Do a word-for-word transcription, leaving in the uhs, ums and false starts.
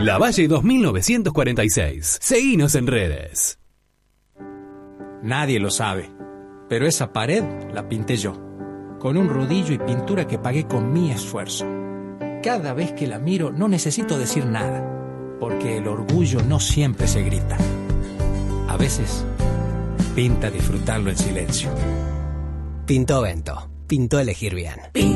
Lavalle dos mil novecientos cuarenta y seis. Seguinos en redes. Nadie lo sabe, pero esa pared la pinté yo, con un rodillo y pintura que pagué con mi esfuerzo. Cada vez que la miro no necesito decir nada, porque el orgullo no siempre se grita. A veces pinta disfrutarlo en silencio. Pintó Vento. Pintó elegir bien.